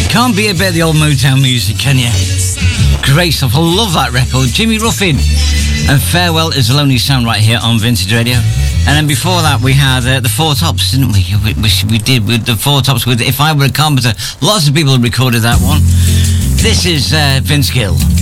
Can't be a bit of the old Motown music, can you? Great stuff. I love that record. Jimmy Ruffin and Farewell Is a Lonely Sound right here on Vintage Radio. And then before that we had the Four Tops, didn't we? We did with the Four Tops with If I Were a Carpenter. Lots of people recorded that one. This is Vince Gill.